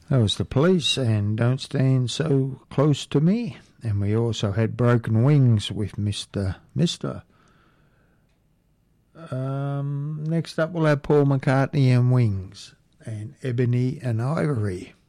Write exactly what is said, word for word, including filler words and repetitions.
That was the Police and Don't Stand So Close to Me. And we also had Broken Wings with Mister Mister Um, next up we'll have Paul McCartney and Wings and Ebony and Ivory.